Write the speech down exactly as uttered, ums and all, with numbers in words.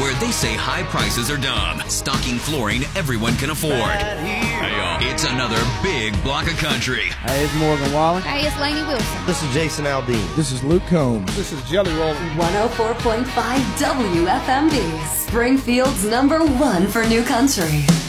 where they say high prices are dumb, stocking flooring everyone can afford. Hey, y'all, it's another big block of country. Hey, it's Morgan Wallen. Hey, it's Lainey Wilson. This is Jason Aldean. This is Luke Combs. This is Jelly Roll. one oh four point five W F M D, Springfield's number one for new country.